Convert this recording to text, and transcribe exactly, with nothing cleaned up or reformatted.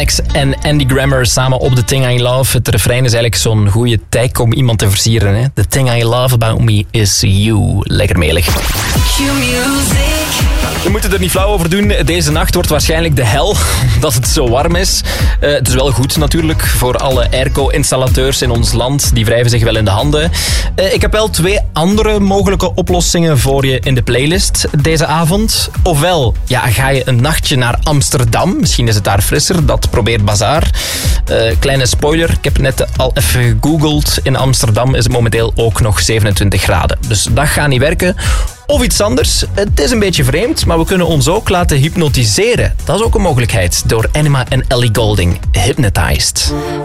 X en Andy Grammer samen op The Thing I Love. Het refrein is eigenlijk zo'n goede tag om iemand te versieren. Hè? The thing I love about me is you. Lekker melig. We moeten er niet flauw over doen. Deze nacht wordt waarschijnlijk de hel, omdat het zo warm is. Uh, het is wel goed natuurlijk voor alle airco-installateurs in ons land. Die wrijven zich wel in de handen. Uh, ik heb wel twee andere mogelijke oplossingen voor je in de playlist deze avond. Ofwel ja, ga je een nachtje naar Amsterdam. Misschien is het daar frisser. Dat probeert Bazaar. Uh, kleine spoiler. Ik heb net al even gegoogeld. In Amsterdam is het momenteel ook nog zevenentwintig graden. Dus dat gaat niet werken. Of iets anders. Het is een beetje vreemd, maar we kunnen ons ook laten hypnotiseren. Dat is ook een mogelijkheid door Enema en Ellie Goulding. Hypnotized.